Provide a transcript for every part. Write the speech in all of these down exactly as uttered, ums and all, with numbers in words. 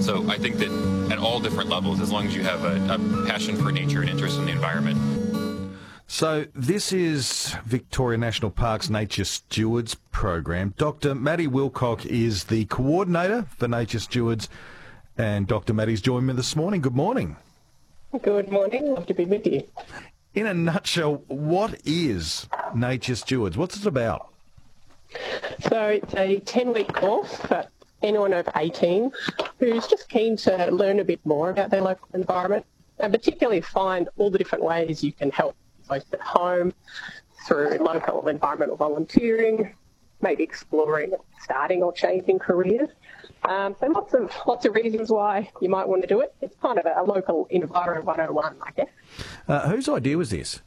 So I think that at all different levels, as long as you have a, a passion for nature and interest in the environment. So this is Victoria National Park's Nature Stewards program. Doctor Maddie Wilcock is the coordinator for Nature Stewards, and Doctor Maddie's joined me this morning. Good morning. Good morning. Love to be with you. In a nutshell, what is Nature Stewards? What's it about? So it's a ten-week course for anyone over eighteen who's just keen to learn a bit more about their local environment and particularly find all the different ways you can help, both at home, through local environmental volunteering, maybe exploring, starting or changing careers. Um, so lots of lots of reasons why you might want to do it. It's kind of a, a local Enviro one oh one, I guess. Uh, whose idea was this?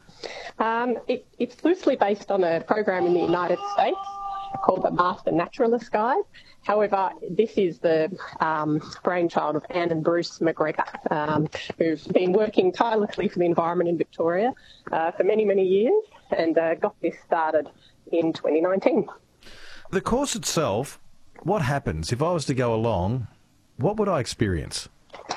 Um, it, it's loosely based on a program in the United States called the Master Naturalist Guide. However, this is the um, brainchild of Anne and Bruce McGregor, um, who've been working tirelessly for the environment in Victoria uh, for many, many years and uh, got this started in twenty nineteen. The course itself, what happens? If I was to go along, what would I experience?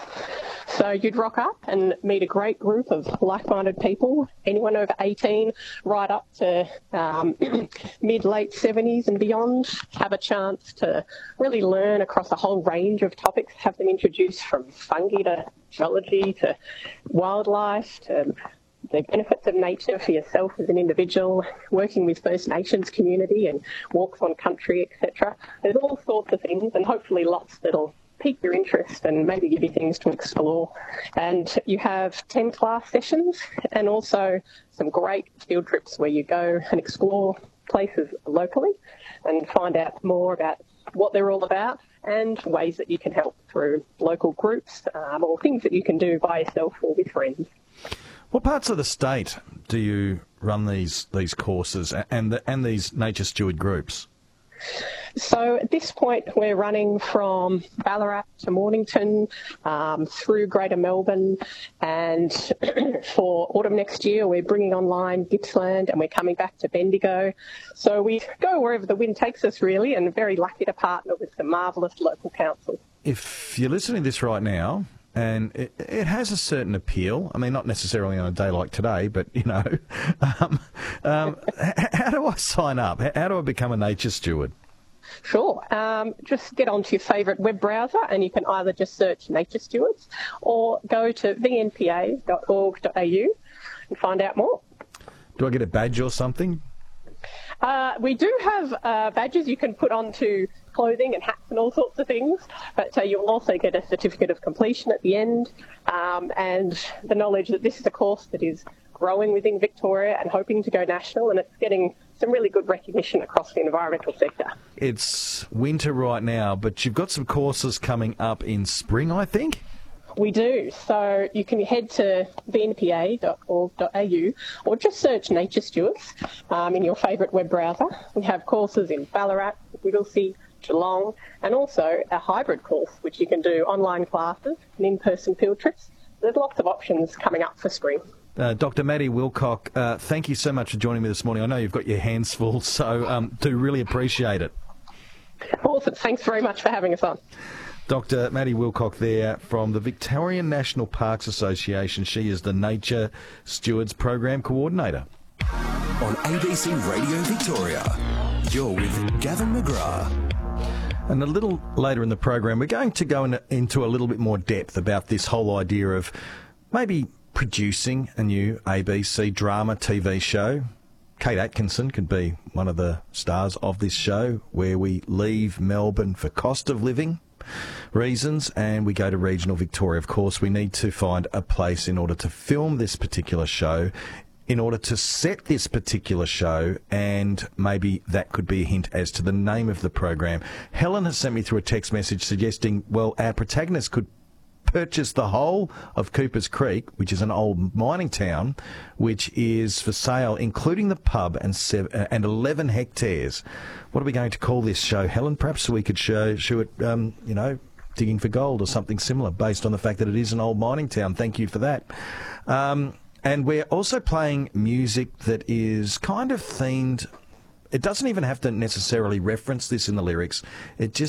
So you'd rock up and meet a great group of like-minded people, anyone over eighteen, right up to um, mid-late seventies and beyond, have a chance to really learn across a whole range of topics, have them introduced from fungi to geology to wildlife to the benefits of nature for yourself as an individual, working with First Nations community and walks on country, et cetera. There's all sorts of things and hopefully lots that'll pique your interest and maybe give you things to explore. And you have ten class sessions and also some great field trips where you go and explore places locally and find out more about what they're all about and ways that you can help through local groups um, or things that you can do by yourself or with friends. What parts of the state do you run these these courses and the, and these nature steward groups? So at this point, we're running from Ballarat to Mornington, um, through Greater Melbourne, and for autumn next year, we're bringing online Gippsland and we're coming back to Bendigo. So we go wherever the wind takes us, really, and very lucky to partner with some marvellous local councils. If you're listening to this right now, and it, it has a certain appeal. I mean, not necessarily on a day like today, but, you know, um, um, how do I sign up? How do I become a nature steward? Sure. Um, just get onto your favourite web browser and you can either just search Nature Stewards or go to v n p a dot org dot a u and find out more. Do I get a badge or something? Uh, we do have uh, badges you can put onto clothing and hats and all sorts of things, but uh, you'll also get a certificate of completion at the end um, and the knowledge that this is a course that is growing within Victoria and hoping to go national, and it's getting some really good recognition across the environmental sector. It's winter right now, but you've got some courses coming up in spring, I think? We do. So you can head to v n p a dot org dot a u or just search Nature Stewards um, in your favourite web browser. We have courses in Ballarat, Whittlesea, Geelong, and also a hybrid course, which you can do online classes and in-person field trips. There's lots of options coming up for spring. Uh, Doctor Maddie Wilcock, uh, thank you so much for joining me this morning. I know you've got your hands full, so um, do really appreciate it. Awesome. Thanks very much for having us on. Doctor Maddie Wilcock there from the Victorian National Parks Association. She is the Nature Stewards Program Coordinator. On A B C Radio Victoria, you're with Gavin McGrath. And a little later in the program, we're going to go in, into a little bit more depth about this whole idea of maybe producing a new A B C drama T V show. Kate Atkinson could be one of the stars of this show, where we leave Melbourne for cost of living reasons and we go to regional Victoria. Of course, we need to find a place in order to film this particular show, in order to set this particular show, and maybe that could be a hint as to the name of the program. Helen has sent me through a text message suggesting, well, our protagonist could purchase the whole of Coopers Creek, which is an old mining town, which is for sale, including the pub and seven, uh, and eleven hectares. What are we going to call this show, Helen? Perhaps we could show, show it, um, you know, Digging for Gold or something similar, based on the fact that it is an old mining town. Thank you for that. Um, and we're also playing music that is kind of themed. It doesn't even have to necessarily reference this in the lyrics. It just